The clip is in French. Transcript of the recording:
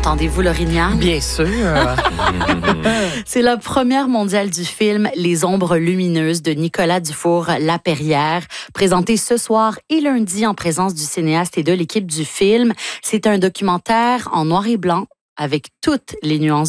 Entendez-vous, Laurignan? Bien sûr. C'est la première mondiale du film Les Ombres lumineuses de Nicolas Dufour-Lapeyrière, présenté ce soir et lundi en présence du cinéaste et de l'équipe du film. C'est un documentaire en noir et blanc avec toutes les nuances